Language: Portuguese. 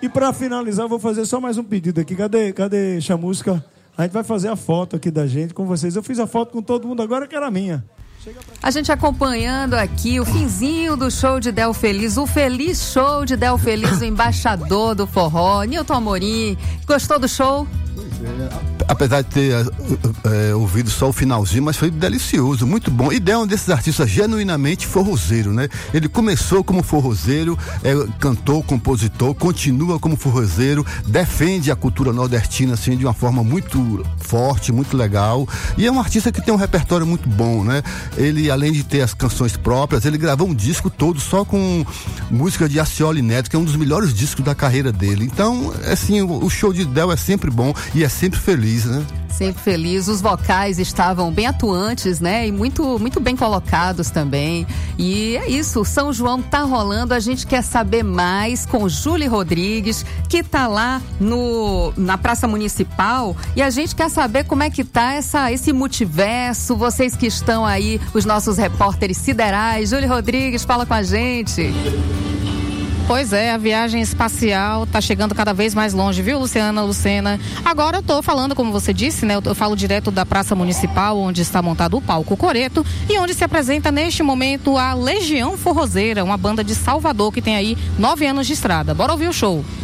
E para finalizar, eu vou fazer só mais um pedido aqui. Cadê Chamusca? A gente vai fazer a foto aqui da gente com vocês. Eu fiz a foto com todo mundo agora, que era minha. A gente acompanhando aqui o finzinho do show de Del Feliz, o feliz show de Del Feliz, o embaixador do forró, Nilton Amorim. Gostou do show? Apesar de ter ouvido só o finalzinho, mas foi delicioso, muito bom. E Del é um desses artistas genuinamente forrozeiro, né? Ele começou como forrozeiro, cantor, compositor, continua como forrozeiro, defende a cultura nordestina assim de uma forma muito forte, muito legal. E é um artista que tem um repertório muito bom, né? Ele, além de ter as canções próprias, ele gravou um disco todo só com música de Acioli Neto, que é um dos melhores discos da carreira dele. Então, assim, o show de Del é sempre bom e é sempre feliz, né? Sempre feliz, os vocais estavam bem atuantes, né? E muito, muito bem colocados também. E é isso, São João tá rolando, a gente quer saber mais com Júlio Rodrigues, que tá lá na Praça Municipal, e a gente quer saber como é que tá esse multiverso, vocês que estão aí, os nossos repórteres siderais. Júlio Rodrigues, fala com a gente. Pois é, a viagem espacial tá chegando cada vez mais longe, viu, Lucena? Agora eu tô falando, como você disse, né? Eu falo direto da Praça Municipal, onde está montado o palco Coreto e onde se apresenta neste momento a Legião Forrozeira, uma banda de Salvador que tem aí 9 anos de estrada. Bora ouvir o show.